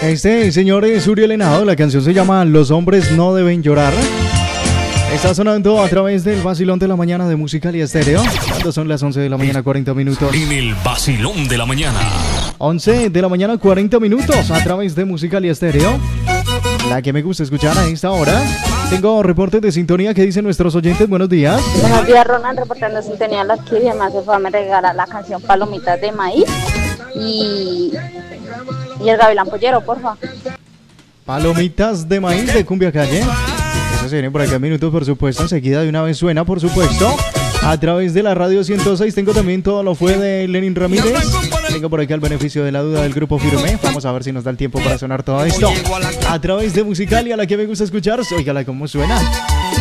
Este señor es Uriel Henao, la canción se llama Los hombres no deben llorar. Está sonando a través del Vacilón de la Mañana de Musical y Estéreo. Cuando son las 11 de la mañana, 40 minutos. En el Vacilón de la Mañana. 11 de la mañana, 40 minutos a través de Musical y Estéreo. La que me gusta escuchar a esta hora. Tengo reportes de sintonía que dicen nuestros oyentes. Buenos días. Buenos días, Ronan, reportando sintonía en la que además se fue a regalar la canción Palomitas de Maíz y el Gavilán Pollero, porfa. Palomitas de Maíz de Cumbia Calle. Eso se viene por acá en minutos, por supuesto. Enseguida de una vez suena, por supuesto. A través de la radio 106 tengo también Todo lo fue de Lenin Ramírez. Tengo por acá el beneficio de la duda del grupo Firme. Vamos a ver si nos da el tiempo para sonar todo esto. A través de Musical y a la que me gusta escuchar. Óigala cómo suena.